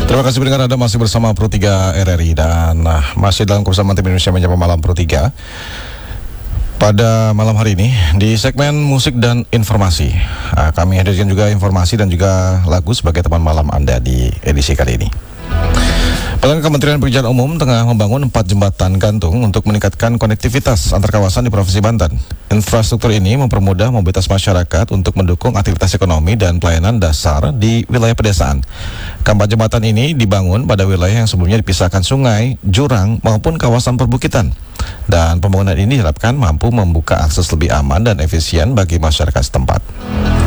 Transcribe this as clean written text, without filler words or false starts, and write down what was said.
Terima kasih pendengar, Anda masih bersama Pro 3 RRI dan masih dalam kebersamaan tim Indonesia Menyapa Malam Pro 3. Pada malam hari ini di segmen musik dan informasi, kami hadirkan juga informasi dan juga lagu sebagai teman malam Anda di edisi kali ini. Kementerian Pekerjaan Umum tengah membangun 4 jembatan gantung untuk meningkatkan konektivitas antar kawasan di Provinsi Banten. Infrastruktur ini mempermudah mobilitas masyarakat untuk mendukung aktivitas ekonomi dan pelayanan dasar di wilayah pedesaan. Keempat jembatan ini dibangun pada wilayah yang sebelumnya dipisahkan sungai, jurang, maupun kawasan perbukitan. Dan pembangunan ini diharapkan mampu membuka akses lebih aman dan efisien bagi masyarakat setempat.